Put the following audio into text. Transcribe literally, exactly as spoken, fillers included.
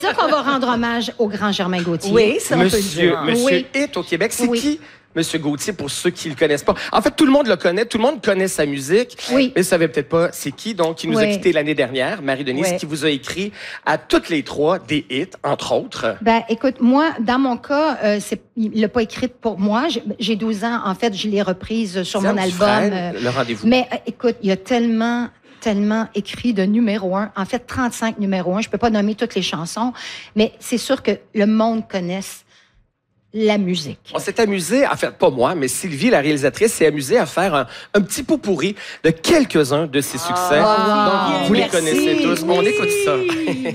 C'est ça qu'on va rendre hommage au grand Germain Gauthier. Oui, ça, on peut le Monsieur, dire. Monsieur Oui. Hit au Québec, c'est Oui. qui? Monsieur Gauthier, pour ceux qui le connaissent pas. En fait, tout le monde le connaît, tout le monde connaît sa musique, Oui. mais savait peut-être pas c'est qui. Donc, il nous a Oui. quittés l'année dernière, Marie-Denise, Oui. qui vous a écrit à toutes les trois des hits, entre autres. Ben, écoute, moi, dans mon cas, euh, c'est, il l'a pas écrite pour moi. J'ai, j'ai douze ans. En fait, je l'ai reprise sur mon Serge album. Dufresne, euh, le rendez-vous. mais euh, écoute, il y a tellement tellement écrit de numéro un. En fait, trente-cinq numéros un. Je peux pas nommer toutes les chansons, mais c'est sûr que le monde connaisse la musique. On s'est amusé à faire, pas moi, mais Sylvie, la réalisatrice, s'est amusée à faire un, un petit pot pourri de quelques-uns de ses succès. Ah, Donc, vous les merci. connaissez tous. On écoute ça.